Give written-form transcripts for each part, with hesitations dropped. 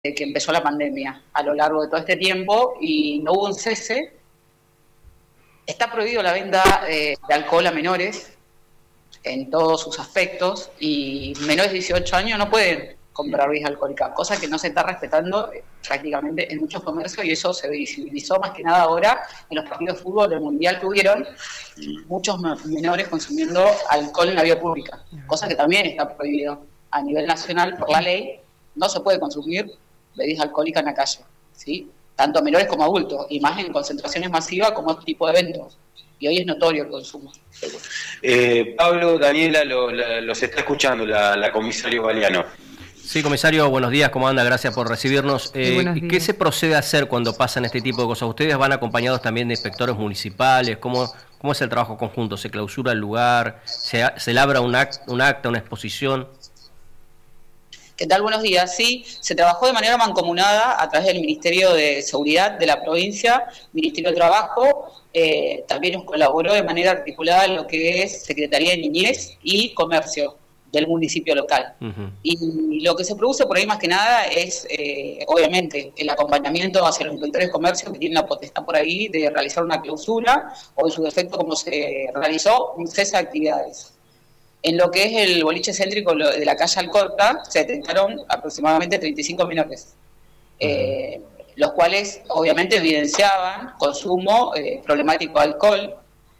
que empezó la pandemia a lo largo de todo este tiempo y no hubo un cese. Está prohibido la venta de alcohol a menores en todos sus aspectos y menores de 18 años no pueden comprar bebidas alcohólicas, cosa que no se está respetando prácticamente en muchos comercios, y eso se visibilizó más que nada ahora en los partidos de fútbol del Mundial que hubieron muchos menores consumiendo alcohol en la vía pública, cosa que también está prohibido a nivel nacional por la ley. No se puede consumir bebidas alcohólicas en la calle, ¿sí? Tanto menores como adultos, y más en concentraciones masivas como este tipo de eventos. Y hoy es notorio el consumo. Pablo, Daniela, los está escuchando la comisario Galeano. Sí, comisario, buenos días, ¿cómo anda? Gracias por recibirnos. ¿Qué se procede a hacer cuando pasan este tipo de cosas? ¿Ustedes van acompañados también de inspectores municipales? ¿Cómo es el trabajo conjunto? ¿Se clausura el lugar? ¿Se labra un acta, una exposición? ¿Qué tal? Buenos días. Sí, se trabajó de manera mancomunada a través del Ministerio de Seguridad de la provincia, Ministerio de Trabajo, también nos colaboró de manera articulada lo que es Secretaría de Niñez y Comercio del municipio local. Uh-huh. Y lo que se produce por ahí más que nada es, obviamente, el acompañamiento hacia los inspectores de comercio que tienen la potestad por ahí de realizar una clausura o en su defecto, como se realizó, un cese de actividades. En lo que es el boliche céntrico de la calle Alcorta, se detectaron aproximadamente 35 menores, los cuales obviamente evidenciaban consumo problemático de alcohol.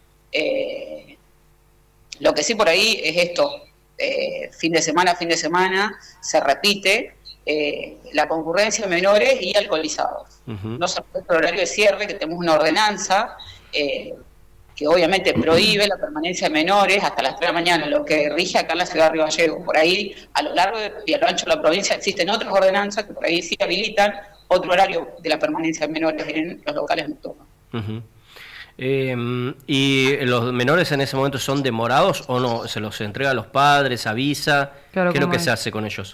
Lo que sí por ahí es esto, fin de semana, se repite la concurrencia de menores y alcoholizados. Uh-huh. No se respeta el horario de cierre, que tenemos una ordenanza, que obviamente prohíbe la permanencia de menores hasta las 3 de la mañana, lo que rige acá en la ciudad de Río Gallegos. Por ahí, a lo largo y a lo ancho de la provincia, existen otras ordenanzas que por ahí sí habilitan otro horario de la permanencia de menores en los locales nocturnos. Uh-huh. ¿Y los menores en ese momento son demorados o no? ¿Se los entrega a los padres, avisa? Claro, ¿qué es lo que se hace con ellos?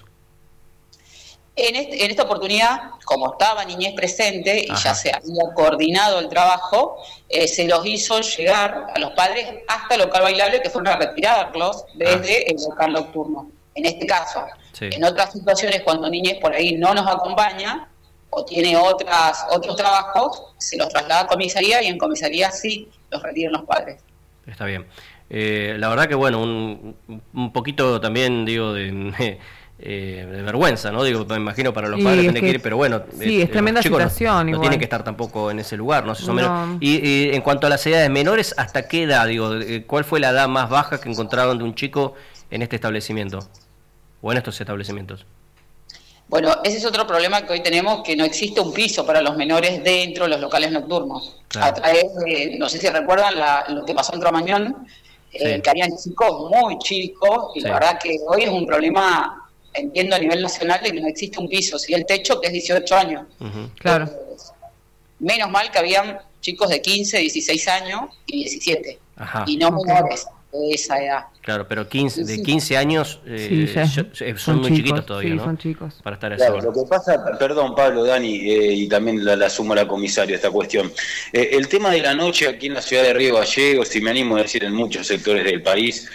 En esta oportunidad, como estaba niñez presente y ya se había coordinado el trabajo, se los hizo llegar a los padres hasta el local bailable, que fueron a retirarlos desde el local nocturno. En este caso, en otras situaciones, cuando niñez por ahí no nos acompaña o tiene otros trabajos, se los traslada a comisaría y en comisaría sí los retiran los padres. Está bien. La verdad que bueno, un poquito también, digo, de vergüenza, ¿no? Digo, me imagino para los padres tener que ir, pero bueno, sí, es tremenda situación. No tienen que estar tampoco en ese lugar, ¿no? Si son menores. Y en cuanto a las edades menores, ¿hasta qué edad? Digo, ¿cuál fue la edad más baja que encontraron de un chico en este establecimiento o en estos establecimientos? Bueno, ese es otro problema que hoy tenemos, que no existe un piso para los menores dentro de los locales nocturnos. Claro. A través de, no sé si recuerdan lo que pasó en Cromañón, que habían chicos muy chicos, y la verdad que hoy es un problema, entiendo a nivel nacional, de que no existe un piso, ¿sí? El techo que es 18 años. Uh-huh. Claro. Menos mal que habían chicos de 15, 16 años y 17, y no menores de esa edad. Claro, pero de 15 años son muy chiquitos todavía, ¿no? Son chicos. Para estar a claro, lo que pasa, perdón Pablo, Dani, y también la sumo a la comisaria esta cuestión. El tema de la noche aquí en la ciudad de Río Gallegos, y me animo a decir en muchos sectores del país,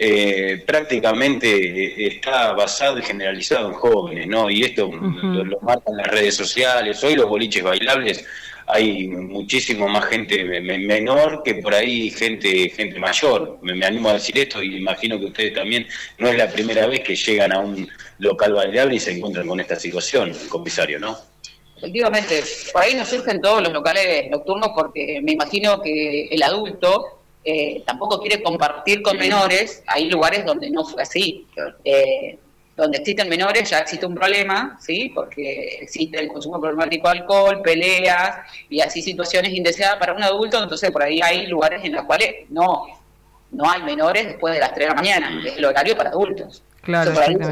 prácticamente está basado y generalizado en jóvenes, ¿no? Y esto lo marcan las redes sociales. Hoy los boliches bailables hay muchísimo más gente menor que por ahí gente mayor. Me animo a decir esto y imagino que ustedes también, no es la primera vez que llegan a un local bailable y se encuentran con esta situación, comisario, ¿no? Efectivamente, por ahí no surgen todos los locales nocturnos porque me imagino que el adulto tampoco quiere compartir con menores. Hay lugares donde no fue así. Donde existen menores ya existe un problema, ¿sí? Porque existe el consumo problemático de alcohol, peleas y así situaciones indeseadas para un adulto. Entonces por ahí hay lugares en los cuales no hay menores después de las 3 de la mañana, que es el horario para adultos. Claro,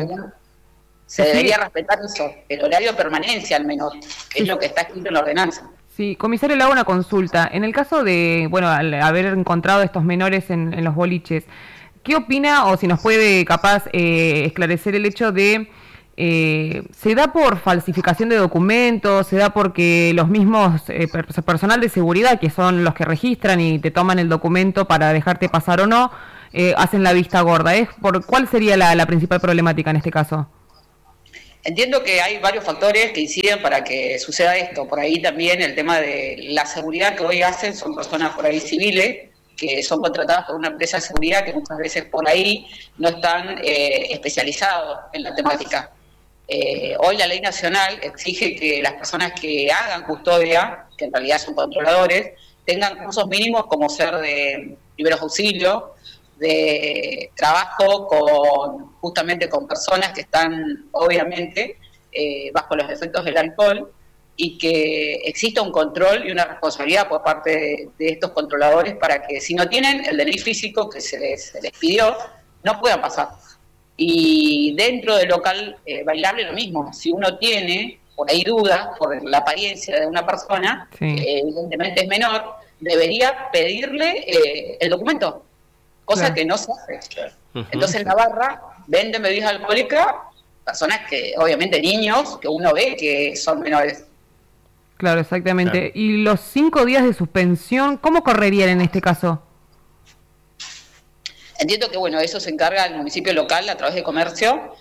se debería respetar eso, el horario de permanencia al menor, que es lo que está escrito en la ordenanza. Sí, comisario, le hago una consulta. En el caso de, al haber encontrado estos menores en los boliches, ¿qué opina, o si nos puede capaz esclarecer el hecho de, se da por falsificación de documentos, se da porque los mismos personal de seguridad, que son los que registran y te toman el documento para dejarte pasar o no, hacen la vista gorda? ¿Cuál sería la principal problemática en este caso? Entiendo que hay varios factores que inciden para que suceda esto. Por ahí también el tema de la seguridad que hoy hacen son personas por ahí civiles que son contratadas por una empresa de seguridad que muchas veces por ahí no están especializados en la temática. Hoy la ley nacional exige que las personas que hagan custodia, que en realidad son controladores, tengan cursos mínimos como ser de primeros auxilios, de trabajo justamente con personas que están obviamente bajo los efectos del alcohol, y que exista un control y una responsabilidad por parte de estos controladores para que si no tienen el DNI físico que se les pidió, no puedan pasar. Y dentro del local bailable lo mismo, si uno tiene por ahí dudas por la apariencia de una persona, sí, que evidentemente es menor, debería pedirle el documento, cosa claro, que no se hace. Claro. Entonces en la barra venden bebidas alcohólicas personas que, obviamente niños, que uno ve que son menores. claro, exactamente. Claro. Y los 5 días de suspensión, ¿cómo correrían en este caso? Entiendo que bueno, eso se encarga el municipio local a través de comercio,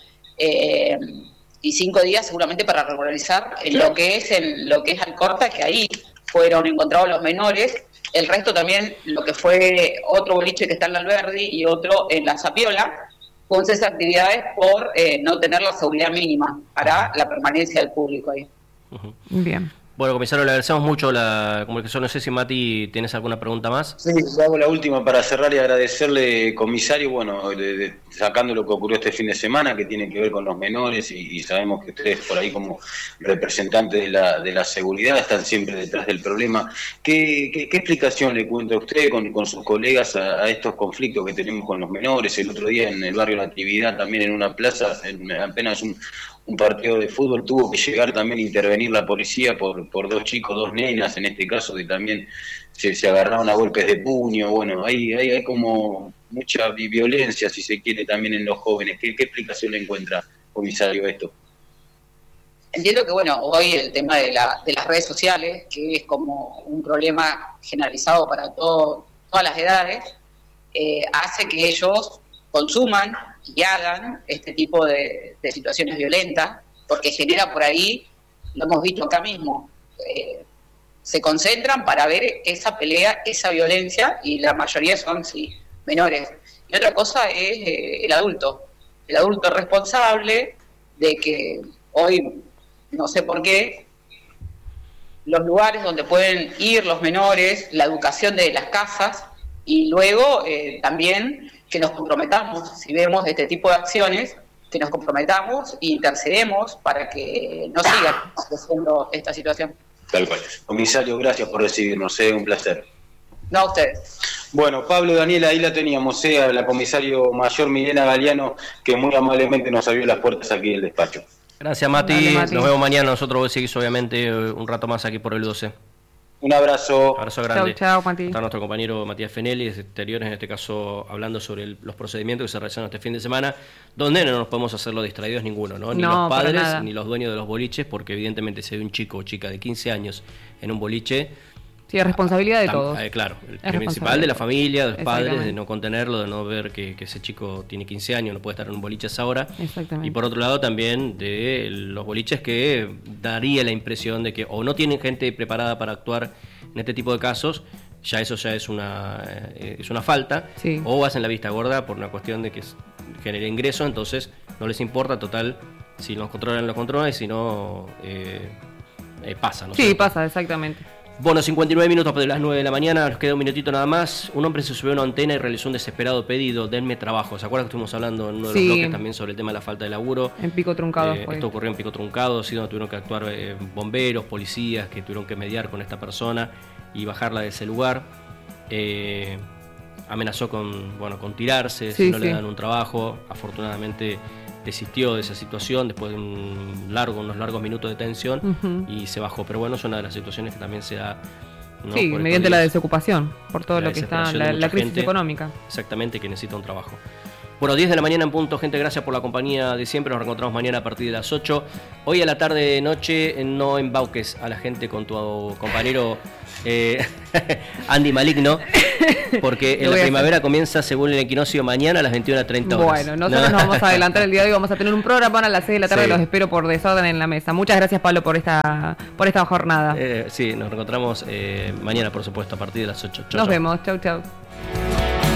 y 5 días seguramente para regularizar lo que es Alcorta, que ahí fueron encontrados los menores. El resto también, lo que fue otro boliche que está en la Alberdi y otro en la Zapiola, con esas actividades por no tener la seguridad mínima para la permanencia del público ahí. Bien. Bueno, comisario, le agradecemos mucho la comunicación. No sé si Mati, ¿tienes alguna pregunta más? Sí, yo hago la última para cerrar y agradecerle, comisario, bueno, sacando lo que ocurrió este fin de semana, que tiene que ver con los menores, y sabemos que ustedes por ahí como representantes de la seguridad están siempre detrás del problema. ¿Qué explicación le cuenta usted con sus colegas a estos conflictos que tenemos con los menores? El otro día en el barrio Natividad, también en una plaza, apenas un partido de fútbol, tuvo que llegar también a intervenir la policía por 2 chicos, 2 nenas, en este caso, que también se agarraron a golpes de puño. Bueno, hay como mucha violencia, si se quiere, también en los jóvenes. ¿Qué explicación le encuentra, comisario, a esto? Entiendo que bueno, hoy el tema de las redes sociales, que es como un problema generalizado para todas las edades, hace que ellos consuman y hagan este tipo de situaciones violentas, porque genera por ahí, lo hemos visto acá mismo, se concentran para ver esa pelea, esa violencia, y la mayoría son sí, menores. Y otra cosa es el adulto responsable de que hoy, no sé por qué, los lugares donde pueden ir los menores, la educación de las casas, y luego también que nos comprometamos, si vemos este tipo de acciones, que nos comprometamos e intercedemos para que no siga sucediendo esta situación. Tal cual. Comisario, gracias por recibirnos, un placer. No a ustedes. Bueno, Pablo, Daniela, ahí la teníamos, a la comisario mayor Milena Galeano, que muy amablemente nos abrió las puertas aquí del despacho. Gracias, Mati. Dale, Mati. Nos vemos mañana. Nosotros seguimos obviamente un rato más aquí por el 12. Un abrazo. Abrazo grande. Chau, Mati. Está nuestro compañero Matías Fenelli, desde Exteriores, en este caso hablando sobre los procedimientos que se realizaron este fin de semana, donde no nos podemos hacer los distraídos ninguno, ¿no? Ni No, los para padres, nada. ni los dueños de los boliches, porque evidentemente si hay un chico o chica de 15 años en un boliche, Sí, es responsabilidad de todos. claro, el Es principal de la familia, de los padres, Exactamente. de no contenerlo, de no ver que ese chico tiene 15 años, no puede estar en un boliche a esa hora. Exactamente. Y por otro lado también de los boliches que daría la impresión de que o no tienen gente preparada para actuar en este tipo de casos, ya eso ya es una falta, Sí. o hacen la vista gorda por una cuestión de que genere ingreso, entonces no les importa, total, si los controlan, y si no, pasa, ¿no? Sí, ¿Cierto? pasa, exactamente. Bueno, 59 minutos de las 9 de la mañana, nos queda un minutito nada más. Un hombre se subió a una antena y realizó un desesperado pedido: denme trabajo. ¿Se acuerdan que estuvimos hablando en uno de los Sí. bloques también sobre el tema de la falta de laburo? En Pico Truncado fue. Esto ocurrió en Pico Truncado, sí, donde tuvieron que actuar bomberos, policías, que tuvieron que mediar con esta persona y bajarla de ese lugar. Amenazó con tirarse, Sí, si no le sí. dan un trabajo. Afortunadamente desistió de esa situación después de unos largos minutos de tensión. Ujú. Y se bajó. Pero bueno, es una de las situaciones que también se da, ¿no? Sí, por estos mediante la días. desocupación, por todo La lo que está, desesperación de la mucha crisis gente. económica. Exactamente, que necesita un trabajo. Bueno, 10 de la mañana en punto, gente, gracias por la compañía de siempre. Nos reencontramos mañana a partir de las 8. Hoy a la tarde noche, no embauques a la gente con tu compañero Andy Maligno, porque en la primavera comienza, según el equinoccio, mañana a las 21:30 horas. Bueno, nosotros nos vamos a adelantar el día de hoy. Vamos a tener un programa a las 6 de la tarde. Sí. Los espero por Desorden en la Mesa. Muchas gracias, Pablo, por esta jornada. Sí, nos reencontramos mañana, por supuesto, a partir de las 8. Nos vemos. Chau, chau.